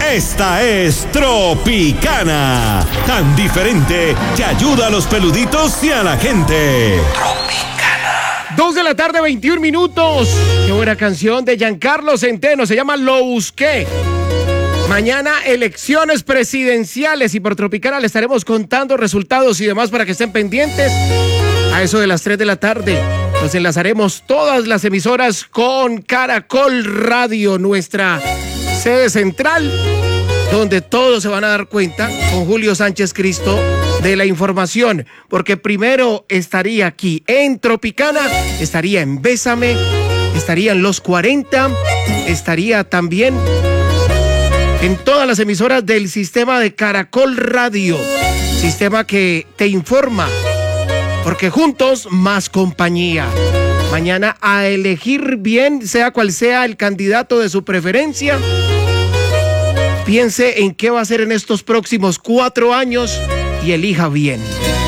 Esta es Tropicana, tan diferente que ayuda a los peluditos y a la gente. Tropicana. 2:21 p.m. Qué buena canción de Giancarlo Centeno, se llama Lo Busqué. Mañana elecciones presidenciales y por Tropicana le estaremos contando resultados y demás para que estén pendientes. A eso de las 3 de la tarde nos enlazaremos todas las emisoras con Caracol Radio, nuestra sede central, donde todos se van a dar cuenta con Julio Sánchez Cristo de la información, porque primero estaría aquí en Tropicana, estaría en Bésame, estaría en Los 40, estaría también en todas las emisoras del sistema de Caracol Radio, sistema que te informa, porque juntos más compañía. Mañana a elegir bien, sea cual sea el candidato de su preferencia. Piense en qué va a hacer en estos próximos 4 años y elija bien.